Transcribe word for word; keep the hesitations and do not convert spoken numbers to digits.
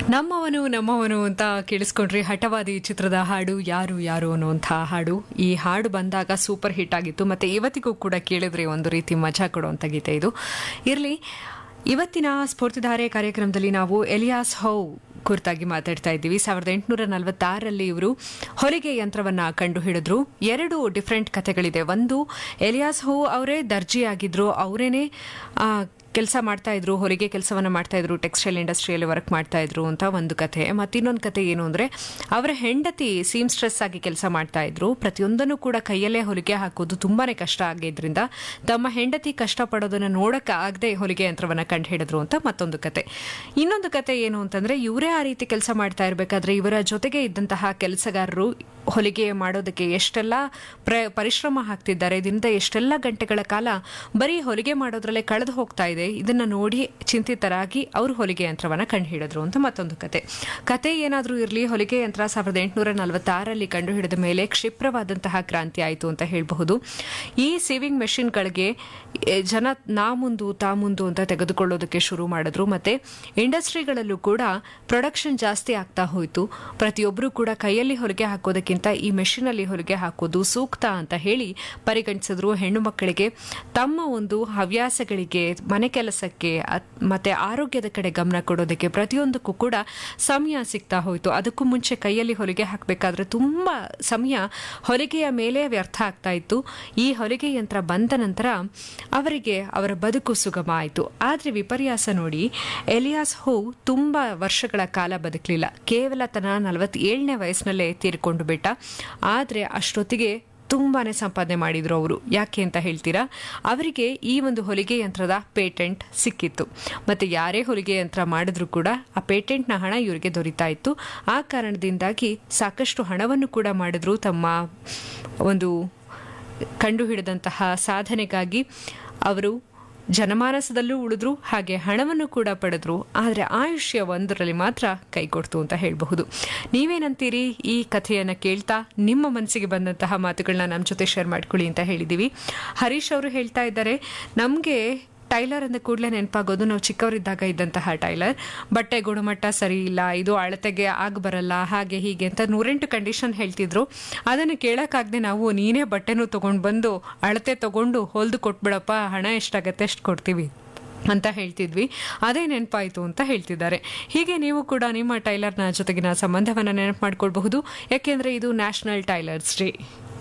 ನಮ್ಮವನು ನಮ್ಮವನು ಅಂತ ಕೇಳಿಸ್ಕೊಂಡ್ರಿ. ಹಠವಾದಿ ಚಿತ್ರದ ಹಾಡು ಯಾರು ಯಾರು ಅನ್ನುವಂಥ ಹಾಡು. ಈ ಹಾಡು ಬಂದಾಗ ಸೂಪರ್ ಹಿಟ್ ಆಗಿತ್ತು, ಮತ್ತೆ ಇವತ್ತಿಗೂ ಕೂಡ ಕೇಳಿದ್ರೆ ಒಂದು ರೀತಿ ಮಜಾ ಕೊಡುವಂಥ ಗೀತೆ ಇದು. ಇರಲಿ, ಇವತ್ತಿನ ಸ್ಫೂರ್ತಿಧಾರೆ ಕಾರ್ಯಕ್ರಮದಲ್ಲಿ ನಾವು ಎಲಿಯಾಸ್ ಹೌ ಕುರಿತಾಗಿ ಮಾತಾಡ್ತಾ ಇದ್ದೀವಿ. ಸಾವಿರದ ಎಂಟುನೂರ ನಲವತ್ತಾರರಲ್ಲಿ ಇವರು ಹೊಲಿಗೆ ಯಂತ್ರವನ್ನ ಕಂಡು ಹಿಡಿದ್ರು. ಎರಡು ಡಿಫ್ರೆಂಟ್ ಕಥೆಗಳಿದೆ. ಒಂದು, ಎಲಿಯಾಸ್ ಹೌ ಅವರೇ ದರ್ಜಿ ಆಗಿದ್ರು, ಅವರೇನೆ ಕೆಲಸ ಮಾಡ್ತಾ ಇದ್ರು, ಹೊಲಿಗೆ ಕೆಲಸವನ್ನ ಮಾಡ್ತಾ ಇದ್ರು, ಟೆಕ್ಸ್ಟೈಲ್ ಇಂಡಸ್ಟ್ರಿಯಲ್ಲಿ ವರ್ಕ್ ಮಾಡ್ತಾ ಇದ್ರು ಅಂತ ಒಂದು ಕಥೆ. ಮತ್ತಿನ್ನೊಂದು ಕಥೆ ಏನು ಅಂದ್ರೆ, ಅವರ ಹೆಂಡತಿ ಸೀಮ್ಸ್ಟ್ರೆಸ್ ಆಗಿ ಕೆಲಸ ಮಾಡ್ತಾ ಇದ್ರು. ಪ್ರತಿಯೊಂದನ್ನು ಕೂಡ ಕೈಯಲ್ಲೇ ಹೊಲಿಗೆ ಹಾಕೋದು ತುಂಬಾನೇ ಕಷ್ಟ ಆಗಿದ್ರಿಂದ ತಮ್ಮ ಹೆಂಡತಿ ಕಷ್ಟ ಪಡೋದನ್ನ ನೋಡಕ್ಕೆ ಆಗದೆ ಹೊಲಿಗೆ ಯಂತ್ರವನ್ನ ಕಂಡು ಹಿಡಿದ್ರು ಅಂತ ಮತ್ತೊಂದು ಕತೆ. ಇನ್ನೊಂದು ಕತೆ ಏನು ಅಂತಂದ್ರೆ, ಇವರೇ ಆ ರೀತಿ ಕೆಲಸ ಮಾಡ್ತಾ ಇರಬೇಕಾದ್ರೆ ಇವರ ಜೊತೆಗೆ ಇದ್ದಂತಹ ಕೆಲಸಗಾರರು ಹೊಲಿಗೆ ಮಾಡೋದಕ್ಕೆ ಎಷ್ಟೆಲ್ಲ ಪ್ರ ಪರಿಶ್ರಮ ಹಾಕ್ತಿದ್ದಾರೆ, ಇದರಿಂದ ಎಷ್ಟೆಲ್ಲ ಗಂಟೆಗಳ ಕಾಲ ಬರೀ ಹೊಲಿಗೆ ಮಾಡೋದ್ರಲ್ಲೇ ಕಳೆದು ಹೋಗ್ತಾ ಇದೆ. ಇದನ್ನ ನೋಡಿ ಚಿಂತಿತರಾಗಿ ಅವರು ಹೊಲಿಗೆ ಯಂತ್ರವನ್ನ ಕಂಡು ಹಿಡಿದ್ರು ಅಂತ ಮತ್ತೊಂದು ಕತೆ. ಕತೆ ಏನಾದ್ರೂ ಇರಲಿ, ಹೊಲಿಗೆ ಯಂತ್ರ ಸಾವಿರದ ಎಂಟುನೂರ ನಲವತ್ತಾರರಲ್ಲಿ ಕಂಡು ಹಿಡಿದ ಮೇಲೆ ಕ್ಷಿಪ್ರವಾದಂತಹ ಕ್ರಾಂತಿ ಆಯಿತು ಅಂತ ಹೇಳಬಹುದು. ಈ ಸೇವಿಂಗ್ ಮೆಷಿನ್ಗಳಿಗೆ ಜನ ನಾ ಮುಂದು ತಾ ಮುಂದು ಅಂತ ತೆಗೆದುಕೊಳ್ಳೋದಕ್ಕೆ ಶುರು ಮಾಡಿದ್ರು. ಮತ್ತೆ ಇಂಡಸ್ಟ್ರಿಗಳಲ್ಲೂ ಕೂಡ ಪ್ರೊಡಕ್ಷನ್ ಜಾಸ್ತಿ ಆಗ್ತಾ ಹೋಯಿತು. ಪ್ರತಿಯೊಬ್ಬರು ಕೂಡ ಕೈಯಲ್ಲಿ ಹೊಲಿಗೆ ಹಾಕೋದಕ್ಕಿಂತ ಈ ಮೆಷಿನ್ ಅಲ್ಲಿ ಹೊಲಿಗೆ ಹಾಕೋದು ಸೂಕ್ತ ಅಂತ ಹೇಳಿ ಪರಿಗಣಿಸಿದ್ರು. ಹೆಣ್ಣು ಮಕ್ಕಳಿಗೆ ತಮ್ಮ ಒಂದು ಹವ್ಯಾಸಗಳಿಗೆ, ಮನೆ ಕೆಲಸಕ್ಕೆ ಮತ್ತೆ ಆರೋಗ್ಯದ ಕಡೆ ಗಮನ ಕೊಡೋದಕ್ಕೆ ಪ್ರತಿಯೊಂದಕ್ಕೂ ಕೂಡ ಸಮಯ ಸಿಗ್ತಾ ಹೋಯಿತು. ಅದಕ್ಕೂ ಮುಂಚೆ ಕೈಯಲ್ಲಿ ಹೊಲಿಗೆ ಹಾಕಬೇಕಾದ್ರೆ ತುಂಬಾ ಸಮಯ ಹೊಲಿಗೆಯ ಮೇಲೆ ವ್ಯರ್ಥ ಆಗ್ತಾ ಇತ್ತು. ಈ ಹೊಲಿಗೆ ಯಂತ್ರ ಬಂದ ನಂತರ ಅವರಿಗೆ ಅವರ ಬದುಕು ಸುಗಮ ಆಯಿತು. ಆದ್ರೆ ವಿಪರ್ಯಾಸ ನೋಡಿ, ಎಲಿಯಾಸ್ ಹೌ ತುಂಬಾ ವರ್ಷಗಳ ಕಾಲ ಬದುಕಲಿಲ್ಲ. ಕೇವಲ ತನ್ನ ನಲವತ್ತೇಳನೇ ವಯಸ್ಸಿನಲ್ಲೇ ತೀರಿಕೊಂಡು ಬಿಟ್ಟ. ಆದ್ರೆ ಅಷ್ಟೊತ್ತಿಗೆ ತುಂಬಾನೇ ಸಂಪಾದನೆ ಮಾಡಿದ್ರು ಅವರು. ಯಾಕೆ ಅಂತ ಹೇಳ್ತೀರಾ? ಅವರಿಗೆ ಈ ಒಂದು ಹೊಲಿಗೆ ಯಂತ್ರದ ಪೇಟೆಂಟ್ ಸಿಕ್ಕಿತ್ತು. ಮತ್ತೆ ಯಾರೇ ಹೊಲಿಗೆ ಯಂತ್ರ ಮಾಡಿದ್ರು ಕೂಡ ಆ ಪೇಟೆಂಟ್ನ ಹಣ ಇವರಿಗೆ ದೊರೀತಾ ಇತ್ತು. ಆ ಕಾರಣದಿಂದಾಗಿ ಸಾಕಷ್ಟು ಹಣವನ್ನು ಕೂಡ ಮಾಡಿದ್ರು. ತಮ್ಮ ಒಂದು ಕಂಡುಹಿಡಿದಂತಹ ಸಾಧನೆಗಾಗಿ ಅವರು ಜನಮಾನಸದಲ್ಲೂ ಉಳಿದ್ರು, ಹಾಗೆ ಹಣವನ್ನು ಕೂಡ ಪಡೆದ್ರು. ಆದರೆ ಆಯುಷ್ಯ ಒಂದರಲ್ಲಿ ಮಾತ್ರ ಕೈಕೊಡ್ತು ಅಂತ ಹೇಳಬಹುದು. ನೀವೇನಂತೀರಿ? ಈ ಕಥೆಯನ್ನು ಕೇಳ್ತಾ ನಿಮ್ಮ ಮನಸ್ಸಿಗೆ ಬಂದಂತಹ ಮಾತುಗಳನ್ನ ನಮ್ಮ ಜೊತೆ ಶೇರ್ ಮಾಡ್ಕೊಳ್ಳಿ ಅಂತ ಹೇಳಿದ್ದೀವಿ. ಹರೀಶ್ ಅವರು ಹೇಳ್ತಾ ಇದ್ದಾರೆ, ನಮಗೆ ಟೈಲರ್ ಅಂದ ಕೂಡಲೇ ನೆನಪಾಗೋದು ನಾವು ಚಿಕ್ಕವರಿದ್ದಾಗ ಇದ್ದಂತಹ ಟೈಲರ್. ಬಟ್ಟೆ ಗುಣಮಟ್ಟ ಸರಿ ಇಲ್ಲ, ಇದು ಅಳತೆಗೆ ಆಗ ಬರಲ್ಲ, ಹಾಗೆ ಹೀಗೆ ಅಂತ ನೂರೆಂಟು ಕಂಡೀಷನ್ ಹೇಳ್ತಿದ್ರು. ಅದನ್ನು ಕೇಳೋಕ್ಕಾಗದೆ ನಾವು ನೀನೇ ಬಟ್ಟೆನೂ ತೊಗೊಂಡು ಬಂದು ಅಳತೆ ತೊಗೊಂಡು ಹೊಲ್ದು ಕೊಟ್ಬಿಡಪ್ಪ, ಹಣ ಎಷ್ಟಾಗತ್ತೆ ಅಷ್ಟು ಕೊಡ್ತೀವಿ ಅಂತ ಹೇಳ್ತಿದ್ವಿ. ಅದೇ ನೆನಪಾಯಿತು ಅಂತ ಹೇಳ್ತಿದ್ದಾರೆ. ಹೀಗೆ ನೀವು ಕೂಡ ನಿಮ್ಮ ಟೈಲರ್ನ ಜೊತೆಗಿನ ಸಂಬಂಧವನ್ನು ನೆನಪು ಮಾಡ್ಕೊಳ್ಬಹುದು. ಯಾಕೆಂದ್ರೆ ಇದು ನ್ಯಾಷನಲ್ ಟೈಲರ್ಸ್ ಡೇ.